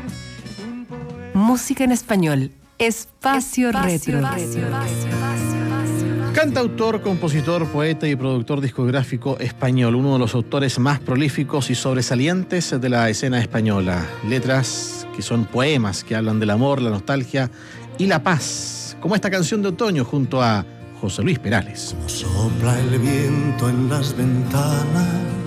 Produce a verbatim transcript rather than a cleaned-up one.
Música en español. Espacio, Espacio Retro. Retro. Cantautor, compositor, poeta y productor discográfico español, uno de los autores más prolíficos y sobresalientes de la escena española. Letras que son poemas que hablan del amor, la nostalgia y la paz, como esta canción de otoño junto a José Luis Perales. Como sopla el viento en las ventanas,